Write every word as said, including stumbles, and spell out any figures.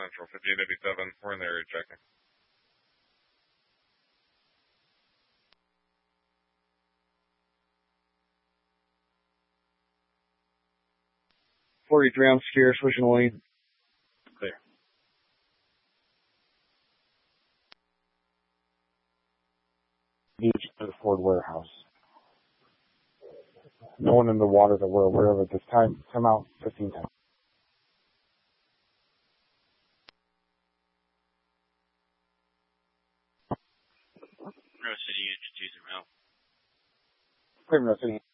Central, fifty-eight eighty-seven. We're in the area checking. forty-three on Skier, switching lane. Clear. Beach to the Ford warehouse. No one in the water that we're aware of at this time. Come out fifteen ten. Monroe City, engine two zero. Clear, Monroe City.